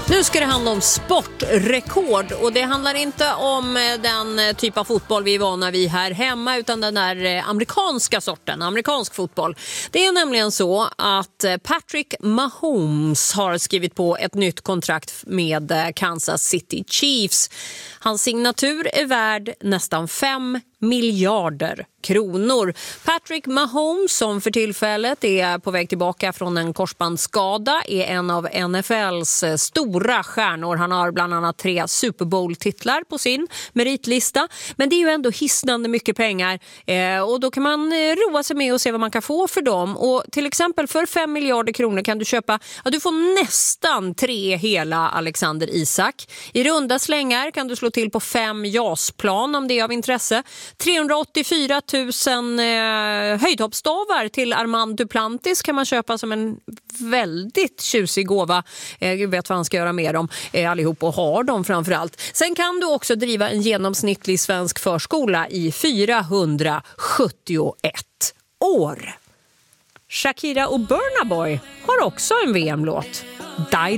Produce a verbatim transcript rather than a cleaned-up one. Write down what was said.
Nu ska det handla om sportrekord och det handlar inte om den typ av fotboll vi är vana vid här hemma utan den där amerikanska sorten, amerikansk fotboll. Det är nämligen så att Patrick Mahomes har skrivit på ett nytt kontrakt med Kansas City Chiefs. Hans signatur är värd nästan fem miljarder kronor. Patrick Mahomes, som för tillfället är på väg tillbaka från en korsbandsskada, är en av N F L:s stora stjärnor. Han har bland annat tre Super Bowl-titlar på sin meritlista. Men det är ju ändå hisnande mycket pengar eh, och då kan man eh, roa sig med och se vad man kan få för dem. Och till exempel för fem miljarder kronor kan du köpa, ja, du får nästan tre hela Alexander Isak. I runda slängar kan du slå till på fem jasplan om det är av intresse. trehundraåttiofyra tusen eh, höjdhoppsstavar till Armand Duplantis kan man köpa som en väldigt tjusig gåva. Jag eh, vet vad han ska göra med dem eh, allihop och har dem framförallt. Sen kan du också driva en genomsnittlig svensk förskola i fyrahundrasjuttioett år. Shakira och Burna Boy har också en V M-låt. Die